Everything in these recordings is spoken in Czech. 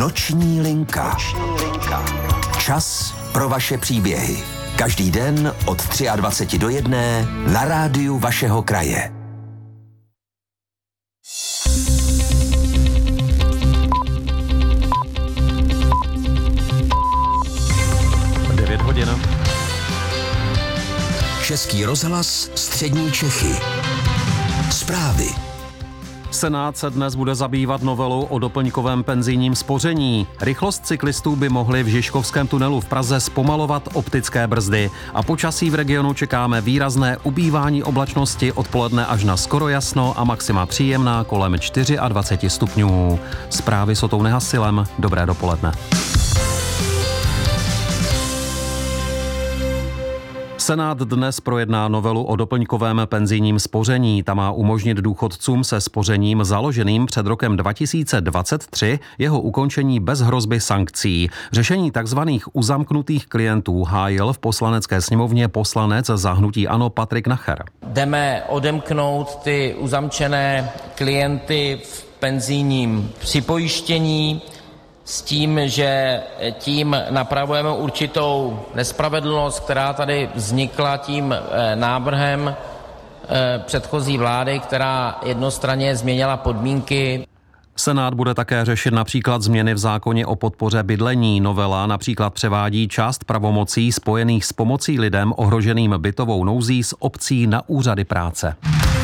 Noční linka. Čas pro vaše příběhy. Každý den od 23 do 1 na rádiu vašeho kraje. Český rozhlas, střední Čechy. Zprávy. Senát se dnes bude zabývat novelou o doplňkovém penzijním spoření. Rychlost cyklistů by mohly v Žižkovském tunelu v Praze zpomalovat optické brzdy. A počasí v regionu čekáme výrazné ubývání oblačnosti odpoledne až na skoro jasno a maxima příjemná kolem 24 stupňů. Zprávy s Otou Nehasilem. Dobré dopoledne. Senát dnes projedná novelu o doplňkovém penzijním spoření. Ta má umožnit důchodcům se spořením založeným před rokem 2023 jeho ukončení bez hrozby sankcí. Řešení takzvaných uzamknutých klientů hájil v Poslanecké sněmovně poslanec za hnutí ANO Patrik Nacher. Jdeme odemknout ty uzamčené klienty v penzijním připojištění s tím, že tím napravujeme určitou nespravedlnost, která tady vznikla tím návrhem předchozí vlády, která jednostranně změnila podmínky. Senát bude také řešit například změny v zákoně o podpoře bydlení. Novela například převádí část pravomocí spojených s pomocí lidem ohroženým bytovou nouzí z obcí na úřady práce.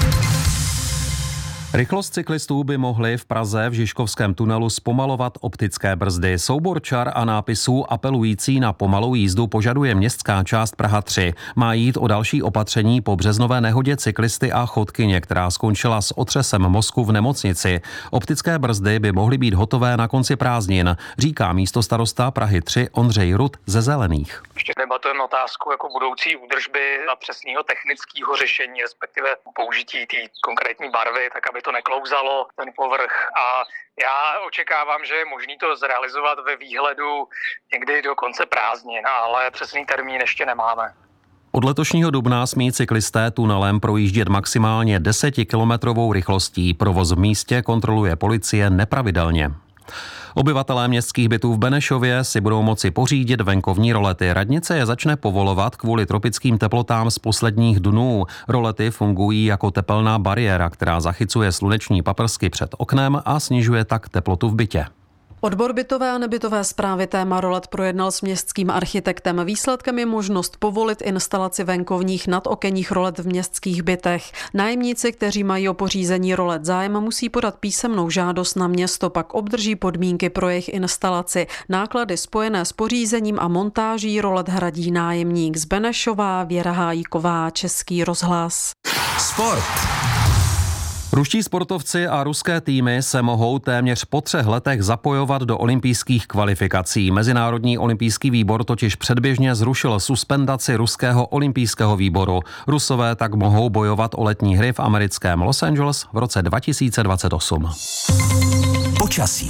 Rychlost cyklistů by mohly v Praze v Žižkovském tunelu zpomalovat optické brzdy. Soubor čar a nápisů apelující na pomalou jízdu požaduje městská část Praha 3. Má jít o další opatření po březnové nehodě cyklisty a chodkyně, která skončila s otřesem mozku v nemocnici. Optické brzdy by mohly být hotové na konci prázdnin, říká místostarosta Prahy 3 Ondřej Rud ze Zelených. Ještě debatujeme otázku jako budoucí údržby a přesného technického řešení, respektive použití té konkrétní barvy, tak aby to neklouzalo ten povrch. A já očekávám, že je možné to zrealizovat ve výhledu někdy do konce prázdnin, ale přesný termín ještě nemáme. Od letošního dubna smí cyklisté tunelem projíždět maximálně 10kilometrovou rychlostí. Provoz v místě kontroluje policie nepravidelně. Obyvatelé městských bytů v Benešově si budou moci pořídit venkovní rolety. Radnice je začne povolovat kvůli tropickým teplotám z posledních dnů. Rolety fungují jako tepelná bariéra, která zachycuje sluneční paprsky před oknem a snižuje tak teplotu v bytě. Odbor bytové a nebytové správy téma rolet projednal s městským architektem. Výsledkem je možnost povolit instalaci venkovních nadokenních rolet v městských bytech. Nájemníci, kteří mají o pořízení rolet zájem, musí podat písemnou žádost na město, pak obdrží podmínky pro jejich instalaci. Náklady spojené s pořízením a montáží rolet hradí nájemník. Z Benešova Věra Hájíková, Český rozhlas. Sport. Ruští sportovci a ruské týmy se mohou téměř po 3 letech zapojovat do olympijských kvalifikací. Mezinárodní olympijský výbor totiž předběžně zrušil suspendaci ruského olympijského výboru. Rusové tak mohou bojovat o letní hry v americkém Los Angeles v roce 2028. Počasí.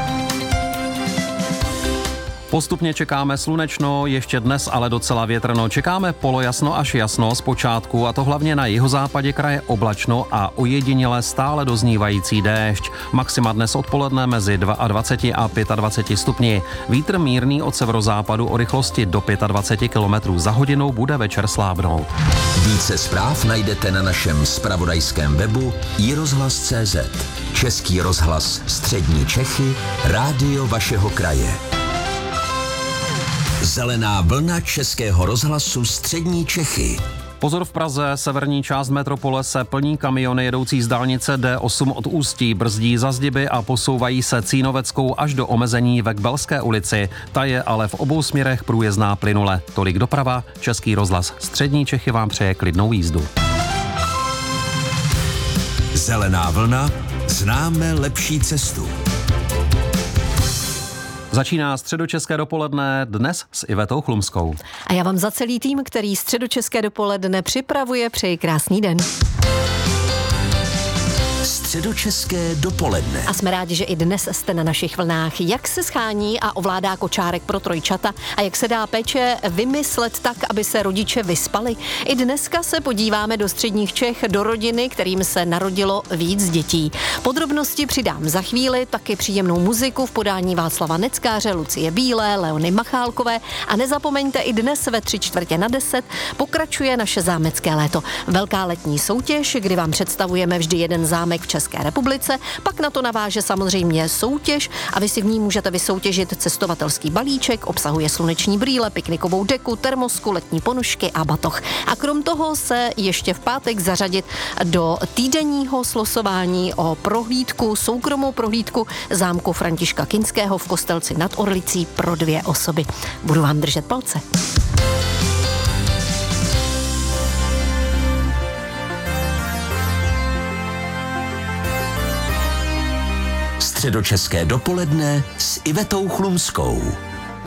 Postupně čekáme slunečno, ještě dnes ale docela větrno. Čekáme polojasno až jasno zpočátku, a to hlavně na jihozápadě kraje oblačno a ojediněle stále doznívající déšť. Maxima dnes odpoledne mezi 22 a 25 stupni. Vítr mírný od severozápadu o rychlosti do 25 km za hodinu bude večer slábnout. Více zpráv najdete na našem zpravodajském webu iRozhlas.cz. Český rozhlas, střední Čechy, rádio vašeho kraje. Zelená vlna Českého rozhlasu střední Čechy. Pozor v Praze, severní část metropole se plní kamiony jedoucí z dálnice D8 od Ústí, brzdí za zdiby a posouvají se Cínoveckou až do omezení ve Kbelské ulici. Ta je ale v obou směrech průjezdná plynule. Tolik doprava, Český rozhlas střední Čechy vám přeje klidnou jízdu. Zelená vlna, známe lepší cestu. Začíná středočeské dopoledne dnes s Ivetou Chlumskou. A já vám za celý tým, který středočeské dopoledne připravuje, přeji krásný den. Středočeské dopoledne. A jsme rádi, že i dnes jste na našich vlnách. Jak se schání a ovládá kočárek pro trojčata a jak se dá péče vymyslet tak, aby se rodiče vyspali? I dneska se podíváme do středních Čech, do rodiny, kterým se narodilo víc dětí. Podrobnosti přidám za chvíli, taky příjemnou muziku v podání Václava Neckáře, Lucie Bílé, Leony Machálkové a nezapomeňte, i dnes ve 9:45 pokračuje naše zámecké léto. Velká letní soutěž, kdy vám představujeme vždy jeden zámek v České republice, pak na to naváže samozřejmě soutěž a vy si v ní můžete vysoutěžit cestovatelský balíček, obsahuje sluneční brýle, piknikovou deku, termosku, letní ponožky a batoh. A krom toho se ještě v pátek zařadit do týdenního slosování o prohlídku, soukromou prohlídku zámku Františka Kinského v Kostelci nad Orlicí pro 2 osoby. Budu vám držet palce. Středočeské dopoledne s Ivetou Chlumskou.